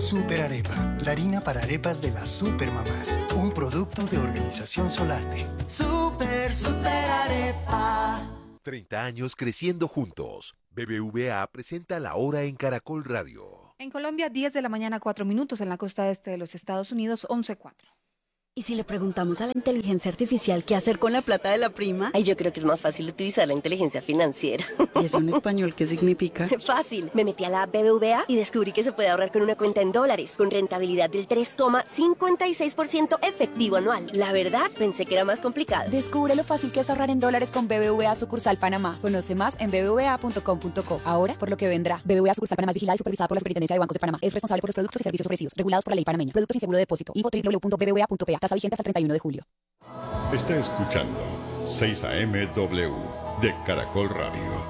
Super Arepa, la harina para arepas de las supermamás. Un producto de Organización Solarte. Super Arepa. 30 años creciendo juntos. BBVA presenta La Hora en Caracol Radio. En Colombia, 10 de la mañana, 4 minutos. En la costa este de los Estados Unidos, 11:04. ¿Y si le preguntamos a la inteligencia artificial qué hacer con la plata de la prima? Ay, yo creo que es más fácil utilizar la inteligencia financiera. ¿Y eso en español qué significa? Fácil. Me metí a la app BBVA y descubrí que se puede ahorrar con una cuenta en dólares, con rentabilidad del 3,56% efectivo anual. La verdad, pensé que era más complicado. Descubre lo fácil que es ahorrar en dólares con BBVA Sucursal Panamá. Conoce más en bbva.com.co. Ahora, por lo que vendrá. BBVA Sucursal Panamá es vigilada y supervisada por la Superintendencia de Bancos de Panamá. Es responsable por los productos y servicios ofrecidos, regulados por la ley panameña. Productos sin seguro de depósito. Info www.bbva.pa. Tasa vigente hasta el 31 de julio. Está escuchando 6 AM/W de Caracol Radio.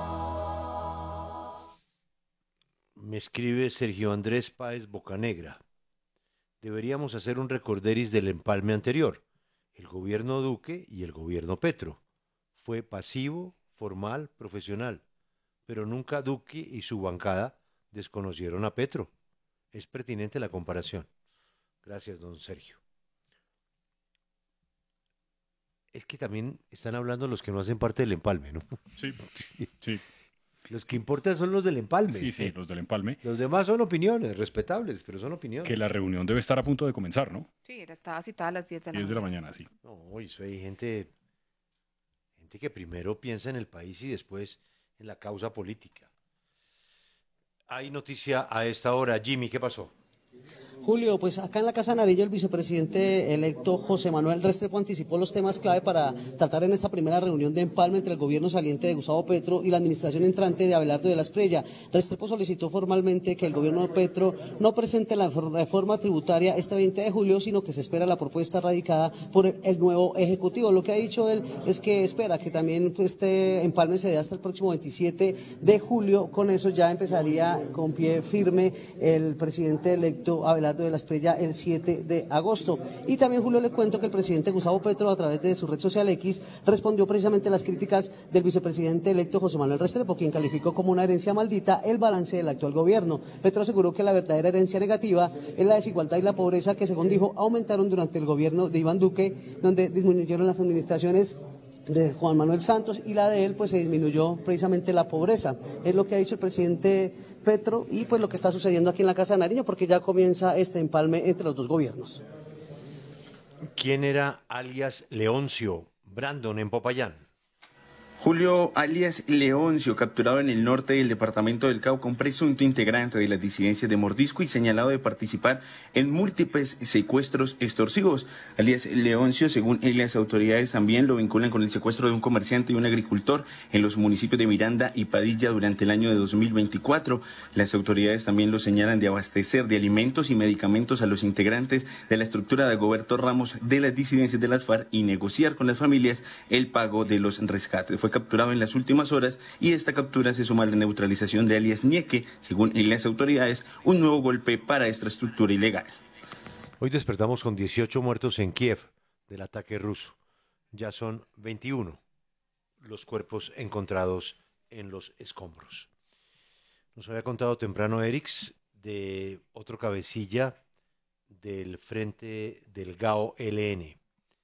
Me escribe Sergio Andrés Páez Bocanegra. Deberíamos hacer un recorderis del empalme anterior. El gobierno Duque y el gobierno Petro. Fue pasivo, formal, profesional. Pero nunca Duque y su bancada desconocieron a Petro. Es pertinente la comparación. Gracias, don Sergio. Es que también están hablando los que no hacen parte del empalme, ¿no? Sí, sí. Los que importan son los del empalme. Sí, los del empalme. Los demás son opiniones, respetables, pero son opiniones. Que la reunión debe estar a punto de comenzar, ¿no? Sí, estaba citada a las 10 de la 10 de la mañana. mañana, sí. No, eso hay gente que primero piensa en el país y después en la causa política. Hay noticia a esta hora. Jimmy, ¿qué pasó? Julio, pues acá en la Casa Nariño el vicepresidente electo José Manuel Restrepo anticipó los temas clave para tratar en esta primera reunión de empalme entre el gobierno saliente de Gustavo Petro y la administración entrante de Abelardo de la Espriella. Restrepo solicitó formalmente que el gobierno de Petro no presente la reforma tributaria este 20 de julio, sino que se espera la propuesta radicada por el nuevo Ejecutivo. Lo que ha dicho él es que espera que también este empalme se dé hasta el próximo 27 de julio. Con eso ya empezaría con pie firme el presidente electo Abelardo de la Espriella el 7 de agosto. Y también, Julio, le cuento que el presidente Gustavo Petro, a través de su red social X, respondió precisamente a las críticas del vicepresidente electo José Manuel Restrepo, quien calificó como una herencia maldita el balance del actual gobierno. Petro aseguró que la verdadera herencia negativa es la desigualdad y la pobreza que, según dijo, aumentaron durante el gobierno de Iván Duque, donde disminuyeron las administraciones de Juan Manuel Santos y la de él pues se disminuyó precisamente la pobreza. Es lo que ha dicho el presidente Petro y pues lo que está sucediendo aquí en la Casa de Nariño, porque ya comienza este empalme entre los dos gobiernos. ¿Quién era alias Leoncio Brandon en Popayán? Julio alias Leoncio, capturado en el norte del departamento del Cauca, un presunto integrante de las disidencias de Mordisco y señalado de participar en múltiples secuestros extorsivos. Alias Leoncio, según las autoridades, también lo vinculan con el secuestro de un comerciante y un agricultor en los municipios de Miranda y Padilla durante el año de 2024. Las autoridades también lo señalan de abastecer de alimentos y medicamentos a los integrantes de la estructura de Goberto Ramos de las disidencias de las FARC y negociar con las familias el pago de los rescates. Fue capturado en las últimas horas y esta captura se suma a la neutralización de alias Nieque, según las autoridades, un nuevo golpe para esta estructura ilegal. Hoy despertamos con 18 muertos en Kiev del ataque ruso. Ya son 21 los cuerpos encontrados en los escombros. Nos había contado temprano Erix de otro cabecilla del frente del GAO LN,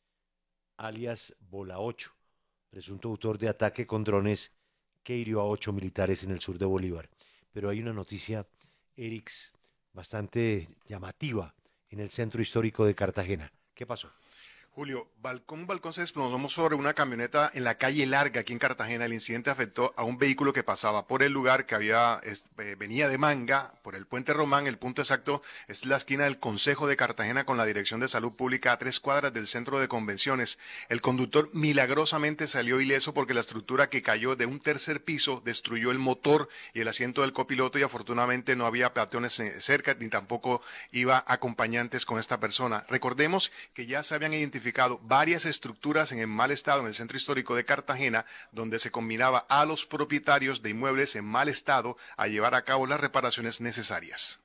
alias Bola 8. Presunto autor de ataque con drones que hirió a 8 militares en el sur de Bolívar. Pero hay una noticia, Erix, bastante llamativa en el centro histórico de Cartagena. ¿Qué pasó? Julio, un balcón se desplomó sobre una camioneta en la calle Larga, aquí en Cartagena. El incidente afectó a un vehículo que pasaba por el lugar, que venía de Manga, por el Puente Román. El punto exacto es la esquina del Consejo de Cartagena con la Dirección de Salud Pública a 3 cuadras del Centro de Convenciones. El conductor milagrosamente salió ileso porque la estructura que cayó de un tercer piso destruyó el motor y el asiento del copiloto, y afortunadamente no había peatones cerca ni tampoco iba acompañantes con esta persona. Recordemos que ya se habían identificado varias estructuras en mal estado en el centro histórico de Cartagena, donde se combinaba a los propietarios de inmuebles en mal estado a llevar a cabo las reparaciones necesarias.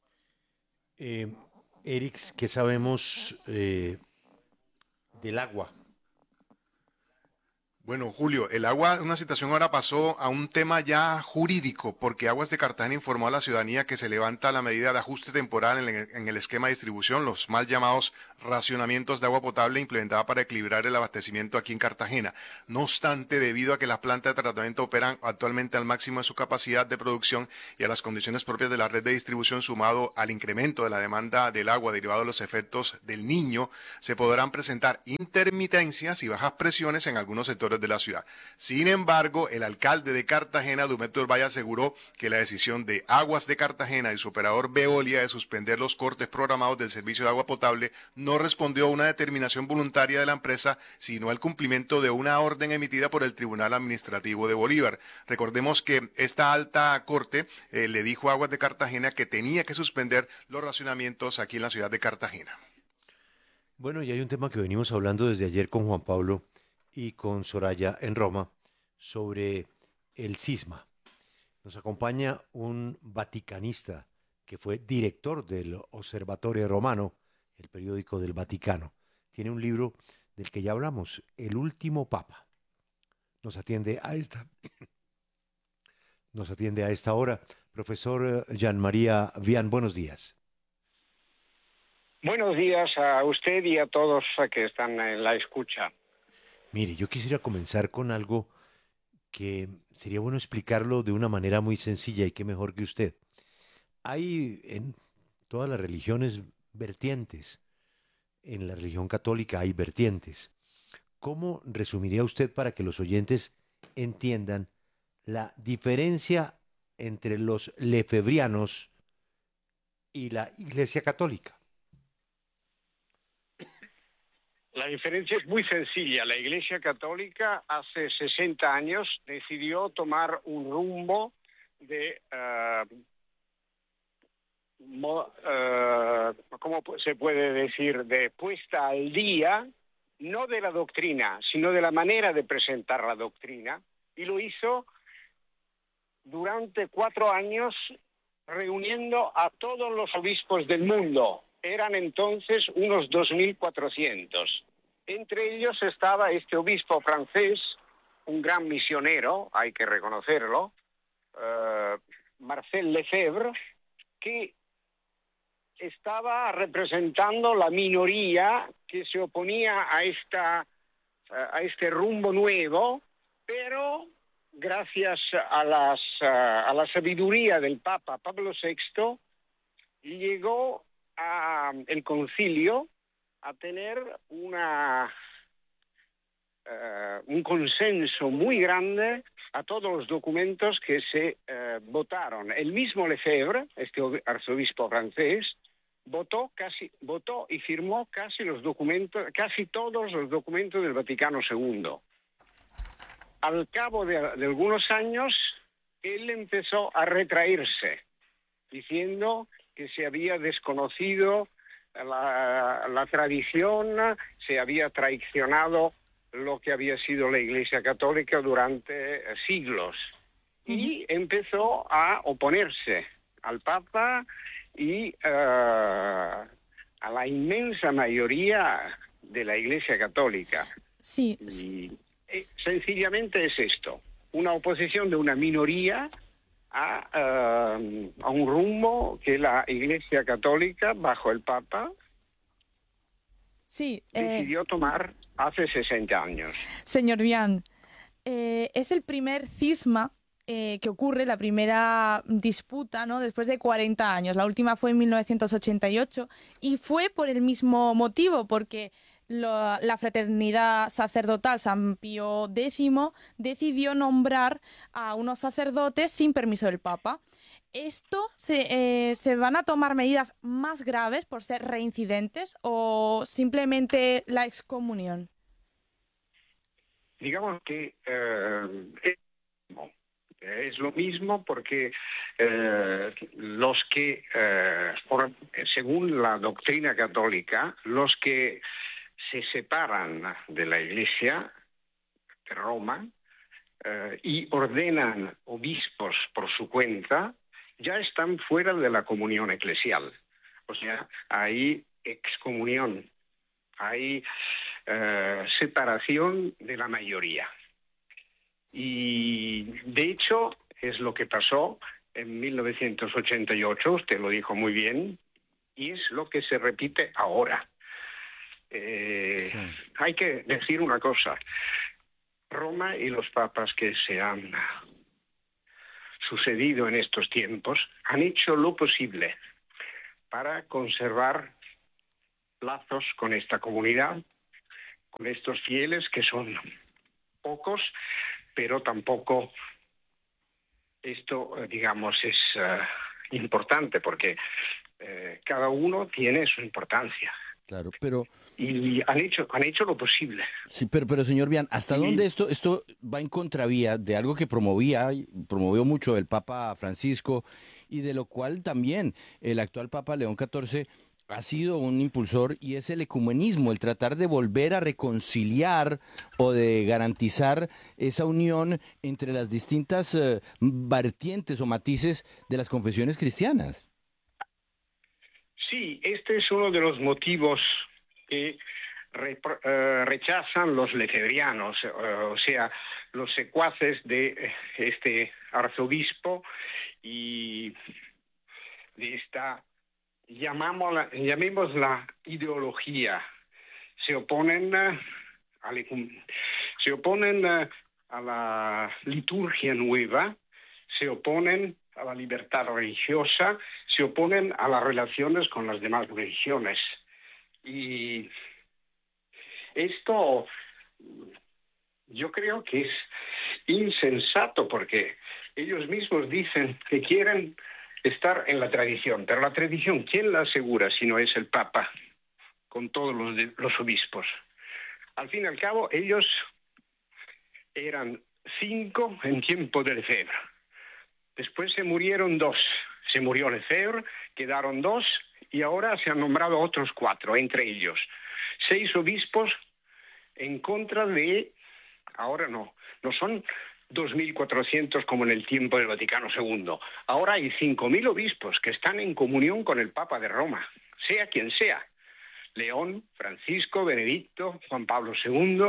Erix, ¿qué sabemos del agua? Bueno, Julio, el agua, una situación ahora pasó a un tema ya jurídico, porque Aguas de Cartagena informó a la ciudadanía que se levanta la medida de ajuste temporal en el esquema de distribución, los mal llamados racionamientos de agua potable implementada para equilibrar el abastecimiento aquí en Cartagena. No obstante, debido a que las plantas de tratamiento operan actualmente al máximo de su capacidad de producción y a las condiciones propias de la red de distribución, sumado al incremento de la demanda del agua derivado de los efectos del Niño, se podrán presentar intermitencias y bajas presiones en algunos sectores de la ciudad. Sin embargo, el alcalde de Cartagena, Dumeto Valle, aseguró que la decisión de Aguas de Cartagena y su operador Veolia de suspender los cortes programados del servicio de agua potable no respondió a una determinación voluntaria de la empresa, sino al cumplimiento de una orden emitida por el Tribunal Administrativo de Bolívar. Recordemos que esta alta corte le dijo a Aguas de Cartagena que tenía que suspender los racionamientos aquí en la ciudad de Cartagena. Bueno, y hay un tema que venimos hablando desde ayer con Juan Pablo y con Soraya en Roma sobre el cisma. Nos acompaña un vaticanista que fue director del Observatorio Romano, el periódico del Vaticano. Tiene un libro del que ya hablamos, El último Papa. Nos atiende a esta hora. Profesor Gian María Vian, buenos días. Buenos días a usted y a todos que están en la escucha. Mire, yo quisiera comenzar con algo que sería bueno explicarlo de una manera muy sencilla, y qué mejor que usted. Hay en todas las religiones vertientes. En la religión católica hay vertientes. ¿Cómo resumiría usted para que los oyentes entiendan la diferencia entre los lefebrianos y la Iglesia Católica? La diferencia es muy sencilla. La Iglesia Católica hace 60 años decidió tomar un rumbo de, ¿cómo se puede decir?, de puesta al día, no de la doctrina, sino de la manera de presentar la doctrina, y lo hizo durante 4 años reuniendo a todos los obispos del mundo. Eran entonces unos 2.400. Entre ellos estaba este obispo francés, un gran misionero, hay que reconocerlo, Marcel Lefebvre, que estaba representando la minoría que se oponía a este rumbo nuevo, pero gracias a la sabiduría del Papa Pablo VI, llegó el concilio a tener un consenso muy grande a todos los documentos que se votaron. El mismo Lefebvre, este arzobispo francés, votó y firmó casi todos los documentos del Vaticano II. Al cabo de algunos años, él empezó a retraerse, diciendo que se había desconocido la tradición, se había traicionado lo que había sido la Iglesia Católica durante siglos. Y empezó a oponerse al Papa y a la inmensa mayoría de la Iglesia Católica. Sí. Y sencillamente es esto, una oposición de una minoría a un rumbo que la Iglesia Católica, bajo el Papa, decidió tomar hace 60 años. Señor Vian, es el primer cisma que ocurre, la primera disputa, ¿no?, después de 40 años. La última fue en 1988 y fue por el mismo motivo, porque la fraternidad sacerdotal San Pío X decidió nombrar a unos sacerdotes sin permiso del Papa. ¿Esto se van a tomar medidas más graves por ser reincidentes o simplemente la excomunión? Digamos que es lo mismo porque los que, según la doctrina católica, los que se separan de la Iglesia de Roma y ordenan obispos por su cuenta, ya están fuera de la comunión eclesial. O sea, hay excomunión, hay separación de la mayoría. Y de hecho es lo que pasó en 1988, usted lo dijo muy bien, y es lo que se repite ahora. Hay que decir una cosa, Roma y los papas que se han sucedido en estos tiempos han hecho lo posible para conservar lazos con esta comunidad, con estos fieles que son pocos, pero tampoco esto, digamos, es importante porque cada uno tiene su importancia. Claro, pero... Y han hecho lo posible. Sí, pero señor Vian, ¿hasta dónde esto va en contravía de algo que promovió mucho el Papa Francisco y de lo cual también el actual Papa León XIV ha sido un impulsor, y es el ecumenismo, el tratar de volver a reconciliar o de garantizar esa unión entre las distintas vertientes o matices de las confesiones cristianas? Sí, este es uno de los motivos que rechazan los lefebrianos, o sea, los secuaces de este arzobispo y de esta, llamémosla ideología. Se oponen a la liturgia nueva, se oponen a la libertad religiosa, se oponen a las relaciones con las demás religiones. Y esto yo creo que es insensato porque ellos mismos dicen que quieren estar en la tradición, pero la tradición, ¿quién la asegura si no es el Papa con todos los obispos? Al fin y al cabo, ellos eran 5 en tiempo de Lefebvre. Después se murieron 2. Se murió Lefebvre, quedaron 2 y ahora se han nombrado otros 4, entre ellos 6 obispos en contra de, ahora no son 2.400 como en el tiempo del Vaticano II. Ahora hay 5.000 obispos que están en comunión con el Papa de Roma, sea quien sea. León, Francisco, Benedicto, Juan Pablo II,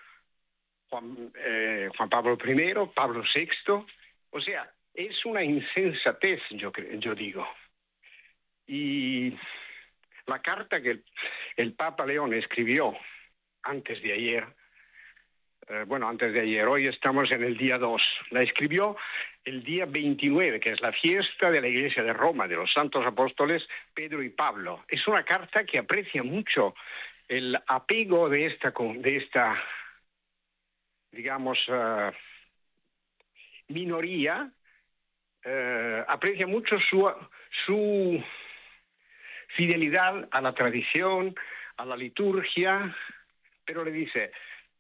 Juan Pablo I, Pablo VI. O sea, es una insensatez, yo digo. Y la carta que el Papa León escribió antes de ayer, hoy estamos en el día 2, la escribió el día 29, que es la fiesta de la Iglesia de Roma, de los santos apóstoles Pedro y Pablo. Es una carta que aprecia mucho el apego de esta digamos, minoría, aprecia mucho su fidelidad a la tradición, a la liturgia, pero le dice,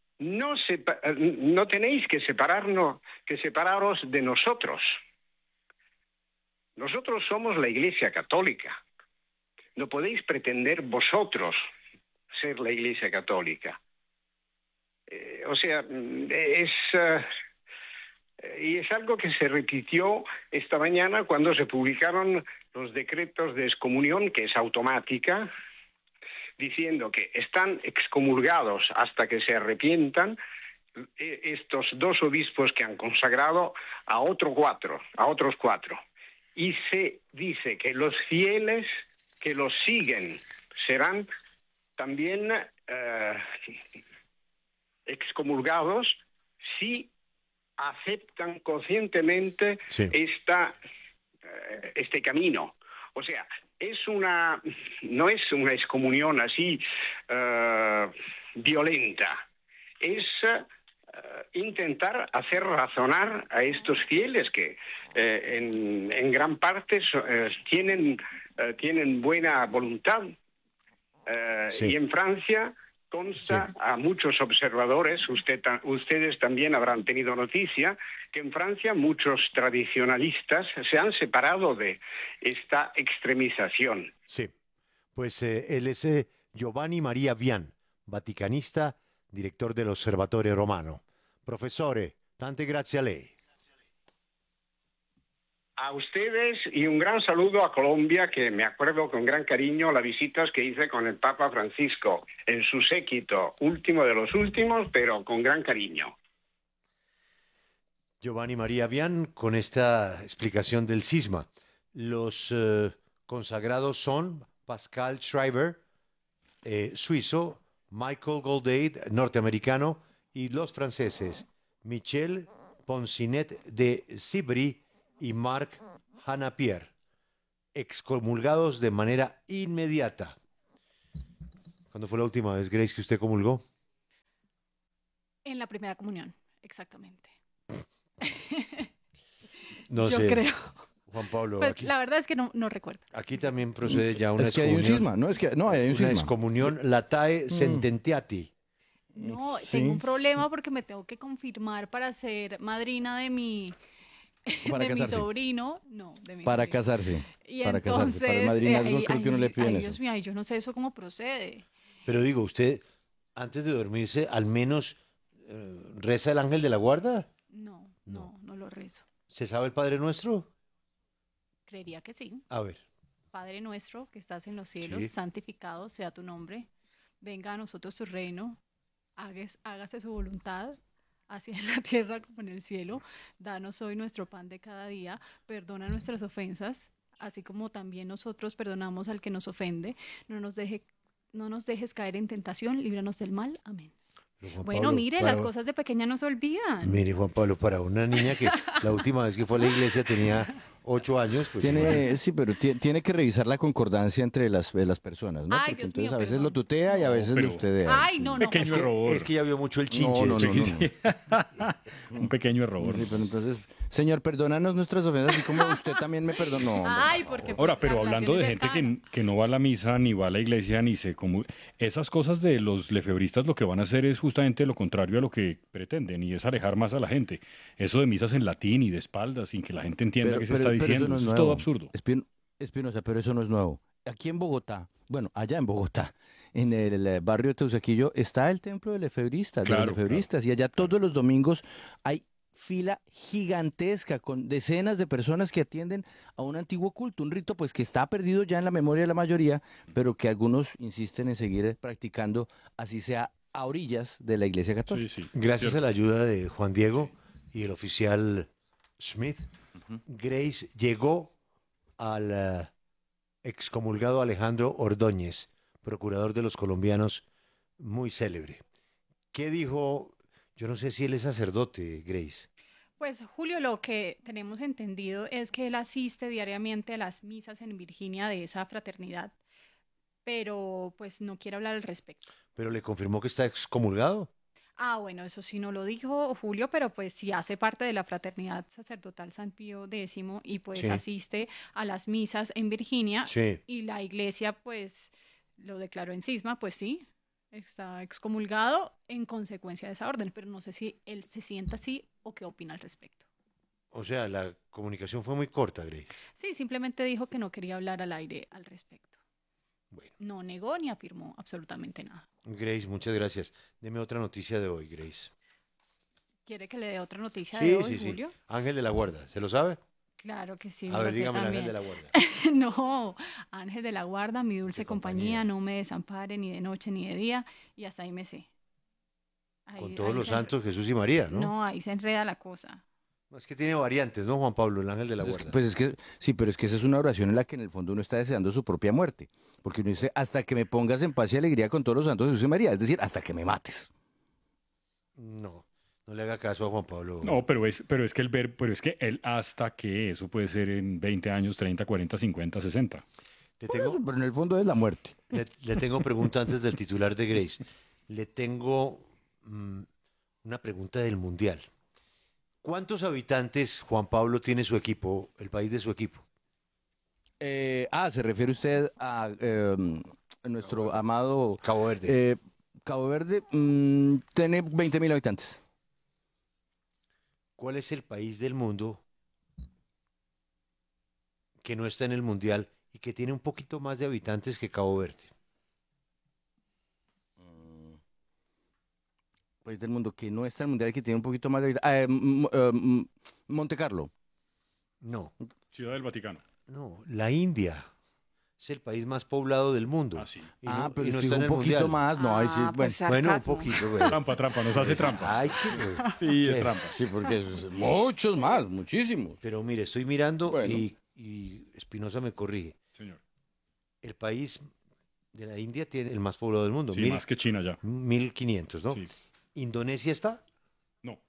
no tenéis que separaros de nosotros. Nosotros somos la Iglesia Católica. No podéis pretender vosotros ser la Iglesia Católica. Y es algo que se repitió esta mañana cuando se publicaron los decretos de excomunión, que es automática, diciendo que están excomulgados hasta que se arrepientan estos 2 obispos que han consagrado a otros 4. Y se dice que los fieles que los siguen serán también excomulgados si aceptan conscientemente este camino. O sea, no es una excomunión así violenta, es intentar hacer razonar a estos fieles que en gran parte tienen buena voluntad. Y en Francia consta a muchos observadores, ustedes también habrán tenido noticia, que en Francia muchos tradicionalistas se han separado de esta extremización. Sí, pues él es Giovanni Maria Vian, vaticanista, director dell'Osservatore Romano. Professore, tante grazie a lei. A ustedes y un gran saludo a Colombia, que me acuerdo con gran cariño las visitas que hice con el Papa Francisco en su séquito, último de los últimos, pero con gran cariño. Giovanni María Vian, con esta explicación del cisma. Los consagrados son Pascal Schreiber, suizo, Michael Goldade, norteamericano, y los franceses Michel Ponsinet de Cibry y Marc Hanapierre, excomulgados de manera inmediata. ¿Cuándo fue la última vez, Grace, que usted comulgó? En la primera comunión, exactamente. No Yo sé. creo. Juan Pablo, Pues, aquí, la verdad es que no recuerdo. aquí también procede ya una Es que hay un excomunión. cisma, ¿no? Es que, no, hay un Una cisma. excomunión latae sententiati. No, Sí. tengo un problema porque me tengo que confirmar para ser madrina de mi, Para de mi casarse. sobrino. No, de mi Para sobrino. casarse. Y Para casarse. Para el entonces, madrinazgo creo que uno le piden ay, eso. Dios mío, ay, yo no sé eso cómo procede. Pero digo, usted, antes de dormirse, al menos reza el ángel de la guarda. No lo rezo. ¿Se sabe el Padre Nuestro? Creería que sí. A ver. Padre nuestro que estás en los cielos, Sí. santificado sea tu nombre. Venga a nosotros tu reino. Hágase su voluntad, así en la tierra como en el cielo. Danos hoy nuestro pan de cada día. Perdona nuestras ofensas, así como también nosotros perdonamos al que nos ofende. No nos dejes caer en tentación, líbranos del mal. Amén. Pero, Juan Bueno, Pablo, mire, para- las cosas de pequeña no se olvidan. Mire, Juan Pablo, para una niña que la última vez que fue a la iglesia tenía 8 años, pues Sí, pero tiene que revisar la concordancia entre las personas, ¿no? Ay, Porque Dios entonces mío, a veces perdón. lo tutea y a veces pero- lo usted. Ay, no, no. Pequeño es que, error. es que ya vio mucho el chinche. No. Un pequeño error. Sí, pero entonces, Señor, perdónanos nuestras ofensas, así como usted también me perdonó. hombre. Ay, porque pues, Ahora, pero la hablando de relación es gente que no va a la misa, ni va a la iglesia, ni se como esas cosas de los lefebristas lo que van a hacer es justamente lo contrario a lo que pretenden, y es alejar más a la gente. Eso de misas en latín y de espaldas, sin que la gente entienda qué se está eso diciendo, no eso es nuevo. todo absurdo. Espinosa, pero eso no es nuevo. Aquí en Bogotá, bueno, allá en Bogotá, en el barrio de Teusaquillo, está el templo de lefebristas, de los Claro, lefebristas, y allá todos los domingos hay fila gigantesca con decenas de personas que atienden a un antiguo culto, un rito pues que está perdido ya en la memoria de la mayoría, pero que algunos insisten en seguir practicando, así sea a orillas de la Iglesia Católica. Gracias a la ayuda de Juan Diego y el oficial Smith, Grace llegó al excomulgado Alejandro Ordóñez, procurador de los colombianos, muy célebre. ¿Qué dijo? Yo no sé si él es sacerdote, Grace. Pues Julio, lo que tenemos entendido es que él asiste diariamente a las misas en Virginia de esa fraternidad, pero pues no quiere hablar al respecto. Pero le confirmó que está excomulgado. Ah, bueno, eso sí no lo dijo Julio, pero pues sí hace parte de la fraternidad sacerdotal San Pío X y pues Sí. asiste a las misas en Virginia Sí. y la iglesia pues lo declaró en cisma, pues sí, está excomulgado en consecuencia de esa orden, pero no sé si él se sienta así o qué opina al respecto. O sea, la comunicación fue muy corta, Grace. Sí, simplemente dijo que no quería hablar al aire al respecto. No negó ni afirmó absolutamente nada. Grace, muchas gracias. Deme otra noticia de hoy, Grace. ¿Quiere que le dé otra noticia Sí, de hoy, sí, Julio? sí. Ángel de la Guarda, ¿se lo sabe? Claro que sí. A me ver, lo sé dígame el Ángel también. de la Guarda. No, Ángel de la Guarda, mi dulce compañía, no me desampare ni de noche ni de día, y hasta ahí me sé. Con todos los se santos, Jesús y María, ¿no? No, ahí se enreda la cosa. No, es que tiene variantes, ¿no, Juan Pablo? El Ángel de la Guarda. Pues es que, sí, pero es que esa es una oración en la que en el fondo uno está deseando su propia muerte. Porque uno dice, hasta que me pongas en paz y alegría con todos los santos Jesús y María. Es decir, hasta que me mates. No, no le haga caso a Juan Pablo. No, pero es que pero es que el hasta que eso puede ser en 20 años, 30, 40, 50, 60. Pero en el fondo es la muerte. Le tengo pregunta antes del titular de Grace. Le tengo una pregunta del Mundial. ¿Cuántos habitantes, Juan Pablo, tiene su equipo, el país de su equipo? Se refiere usted a nuestro amado Cabo Verde. Cabo Verde tiene 20.000 habitantes. ¿Cuál es el país del mundo que no está en el Mundial y que tiene un poquito más de habitantes que Cabo Verde? País del mundo que no está en el Mundial, que tiene un poquito más de Monte Carlo. No. Ciudad del Vaticano. No, la India. es el país más poblado del mundo. Pero y no digo está en un el poquito mundial. más, no, ahí sí, Bueno, un poquito. Bueno. Trampa, nos hace trampa. Ay, Sí, es trampa. Sí, porque muchos más, muchísimos. Pero mire, estoy mirando y Espinosa me corrige. Señor. El país de la India tiene el más poblado del mundo. Sí, más que China ya. 1.500, ¿no? Sí. ¿Indonesia está? No.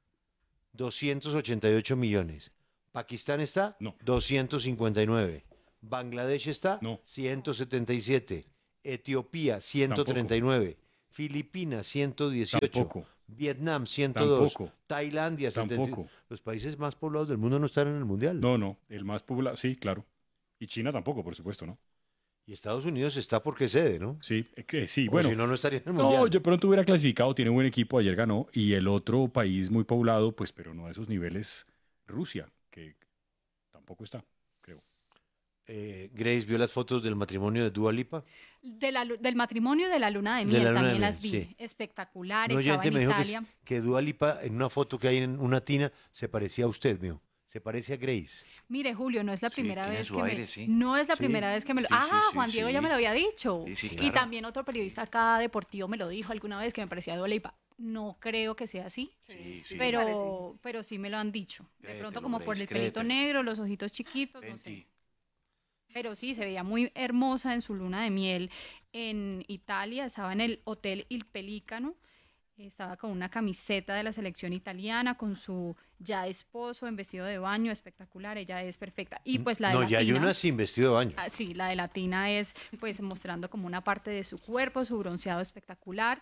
288 millones. ¿Pakistán está? No. 259. ¿Bangladesh está? No. 177. ¿Etiopía? 139. ¿Filipinas? 118. Tampoco. ¿Vietnam? 102. Tampoco. ¿Tailandia? Tampoco. 70. Los países más poblados del mundo no están en el Mundial. No, el más poblado, sí, claro. Y China tampoco, por supuesto, ¿no? Y Estados Unidos está porque cede, ¿no? Sí, sí, O bueno. si no, no estaría en el Mundial. No, yo pronto hubiera clasificado, tiene buen equipo, ayer ganó. Y el otro país muy poblado, pues, pero no a esos niveles, Rusia, que tampoco está, creo. Grace, ¿vio las fotos del matrimonio de Dua Lipa? Del matrimonio de la luna de De miel la luna de también miel, las vi. sí. Espectacular, Un estaba oyente en me dijo Italia. que Dua Lipa, en una foto que hay en una tina, se parecía a usted, mío. Se parece a Grace. Mire, Julio, no es la primera tiene vez su que aire, me... sí. No es la Sí. primera vez que me lo... Sí, sí, sí, Juan Diego sí. ya me lo había dicho. Sí, Y claro. también otro periodista acá deportivo me lo dijo alguna vez que me parecía Dua Lipa. No creo que sea así, pero sí me lo han dicho. De Créetelo, pronto como por Grace, el pelito créetelo. negro, los ojitos chiquitos, no sé. Pero sí, se veía muy hermosa en su luna de miel en Italia. Estaba en el Hotel Il Pelícano. Estaba con una camiseta de la selección italiana, con su ya esposo en vestido de baño, espectacular, ella es perfecta. Y pues la de No, Latina, ya hay una sin vestido de baño. sí, la de Latina es pues mostrando como una parte de su cuerpo, su bronceado espectacular.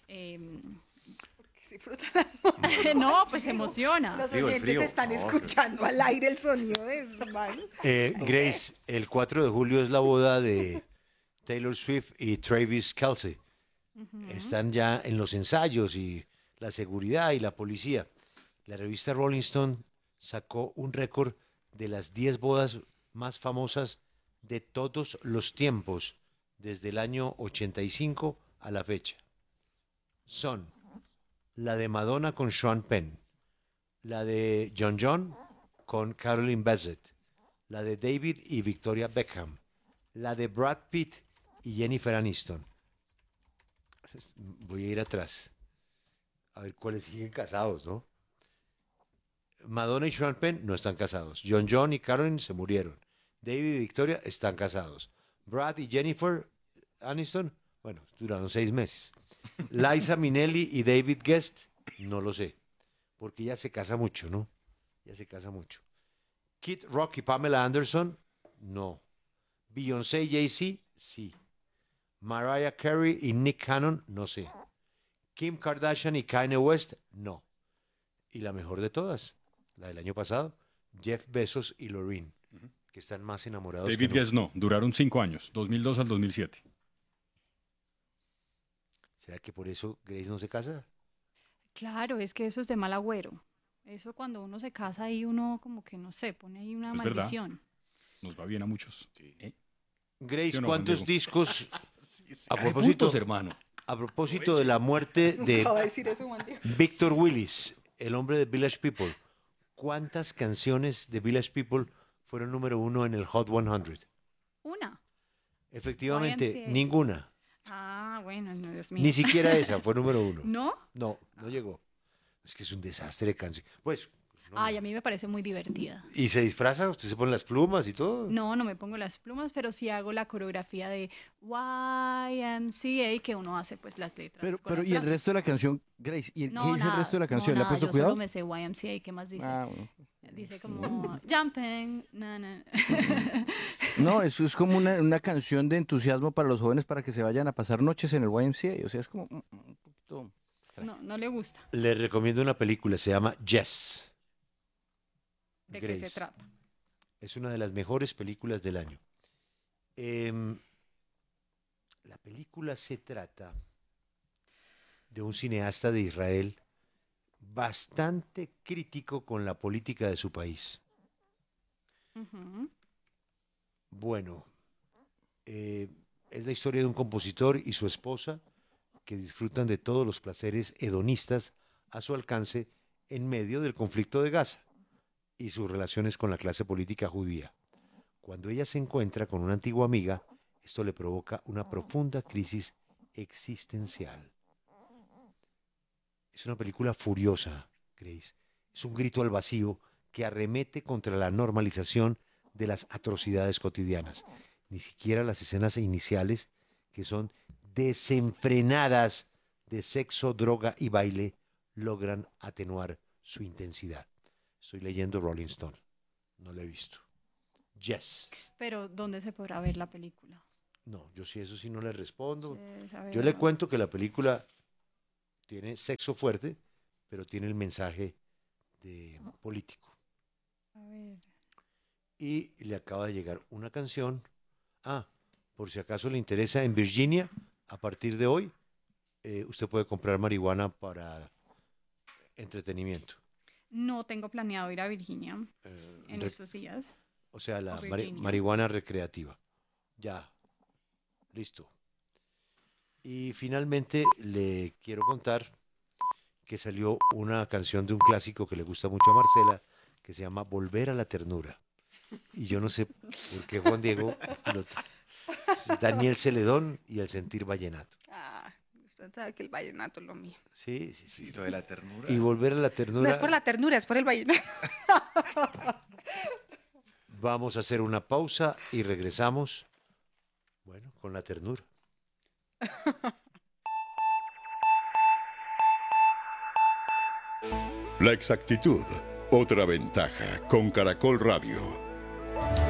No, pues se emociona. Los oyentes están escuchando al aire el sonido de sus manos. Grace, el 4 de julio es la boda de Taylor Swift y Travis Kelce. Están ya en los ensayos y la seguridad y la policía. La revista Rolling Stone sacó un récord de las 10 bodas más famosas de todos los tiempos, desde el año 85 a la fecha. Son la de Madonna con Sean Penn, la de John con Caroline Bassett, la de David y Victoria Beckham, la de Brad Pitt y Jennifer Aniston. Voy a ir atrás, a ver cuáles siguen casados, ¿no? Madonna y Sean Penn no están casados. John y Caroline se murieron. David y Victoria están casados. Brad y Jennifer Aniston, bueno, duraron 6 meses. Liza Minnelli y David Guest, no lo sé, porque ella se casa mucho, ¿no? Ella se casa mucho. Kid Rock y Pamela Anderson, no. Beyoncé y Jay-Z, sí. Mariah Carey y Nick Cannon, no sé. Kim Kardashian y Kanye West, no. Y la mejor de todas, la del año pasado, Jeff Bezos y Loreen, que están más enamorados David que Guest no, duraron 5 años, 2002 al 2007. ¿Será que por eso Grace no se casa? Claro, es que eso es de mal agüero. Eso cuando uno se casa ahí uno como que no sé, pone ahí una Es verdad. maldición. Nos va bien a muchos. Grace, ¿Sí o no, ¿cuántos Juan Diego? discos a Hay propósito, puntos, hermano. a propósito de la muerte de Acaba de decir eso, Juan Diego. Victor Willis, el hombre de Village People? ¿Cuántas canciones de Village People fueron número 1 en el Hot 100? Una. Efectivamente, YMCA. ninguna. Ah, bueno, no, Dios mío. Ni siquiera esa fue número 1. ¿No? No, no llegó. Es que es un desastre de canción. Pues, Ay, a mí me parece muy divertida. ¿y se disfraza? ¿Usted se pone las plumas y todo? No, no me pongo las plumas, pero sí hago la coreografía de YMCA que uno hace pues las letras. con Pero las ¿y el frases. resto de la canción, Grace? ¿Y No, qué dice el nada, resto de la canción? no, ¿Le ha nada, puesto yo cuidado? solo me sé YMCA, ¿qué más dice? Ah, bueno. Dice como jumping, No, eso es como una canción de entusiasmo para los jóvenes para que se vayan a pasar noches en el YMCA. O sea, es como un poquito extraño. No le gusta. Les recomiendo una película, se llama Yes. ¿De qué se Grace. trata? Es una de las mejores películas del año. La película se trata de un cineasta de Israel bastante crítico con la política de su país. Ujú. Bueno, es la historia de un compositor y su esposa que disfrutan de todos los placeres hedonistas a su alcance en medio del conflicto de Gaza y sus relaciones con la clase política judía. Cuando ella se encuentra con una antigua amiga, esto le provoca una profunda crisis existencial. Es una película furiosa, Grace. Es un grito al vacío que arremete contra la normalización de las atrocidades cotidianas. Ni siquiera las escenas iniciales, que son desenfrenadas de sexo, droga y baile, logran atenuar su intensidad. Estoy leyendo Rolling Stone. No lo he visto. Yes. Pero, ¿dónde se podrá ver la película? No, yo sí, eso sí no le respondo. Sí, Yo le cuento que la película tiene sexo fuerte, pero tiene el mensaje político. A ver. Y le acaba de llegar una canción. Por si acaso le interesa, en Virginia, a partir de hoy, usted puede comprar marihuana para entretenimiento. No tengo planeado ir a Virginia en estos días. O sea, la O Virginia. marihuana recreativa. Ya. Listo. Y finalmente le quiero contar que salió una canción de un clásico que le gusta mucho a Marcela, que se llama Volver a la Ternura. Y yo no sé por qué Juan Diego, Daniel Celedón y el sentir vallenato. Usted sabe que el vallenato es lo mío. Sí. Y lo de la ternura. Y Volver a la Ternura. No es por la ternura, es por el vallenato. Vamos a hacer una pausa y regresamos, bueno, con la ternura. La exactitud, otra ventaja con Caracol Radio.